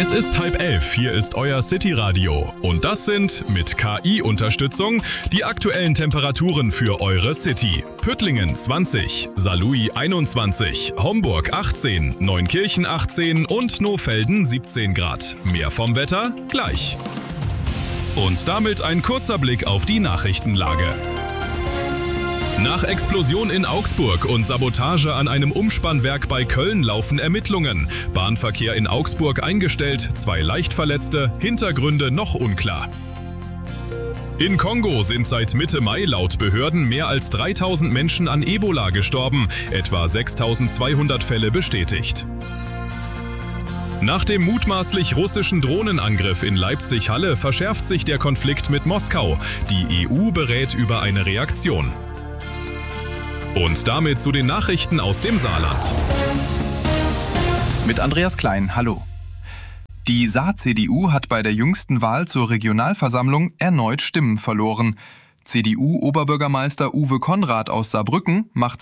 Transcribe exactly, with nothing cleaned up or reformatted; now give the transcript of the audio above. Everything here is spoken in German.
Es ist halb elf, hier ist euer City-Radio. Und das sind, mit K I-Unterstützung, die aktuellen Temperaturen für eure City. Püttlingen zwanzig, Saarlouis einundzwanzig, Homburg achtzehn, Neunkirchen achtzehn und Nohfelden siebzehn Grad. Mehr vom Wetter gleich. Und damit ein kurzer Blick auf die Nachrichtenlage. Nach Explosion in Augsburg und Sabotage an einem Umspannwerk bei Köln laufen Ermittlungen. Bahnverkehr in Augsburg eingestellt, zwei Leichtverletzte, Hintergründe noch unklar. In Kongo sind seit Mitte Mai laut Behörden mehr als dreitausend Menschen an Ebola gestorben, etwa sechstausendzweihundert Fälle bestätigt. Nach dem mutmaßlich russischen Drohnenangriff in Leipzig-Halle verschärft sich der Konflikt mit Moskau. Die E U berät über eine Reaktion. Und damit zu den Nachrichten aus dem Saarland. Mit Andreas Klein, hallo. Die Saar-C D U hat bei der jüngsten Wahl zur Regionalversammlung erneut Stimmen verloren. C D U-Oberbürgermeister Uwe Konrad aus Saarbrücken macht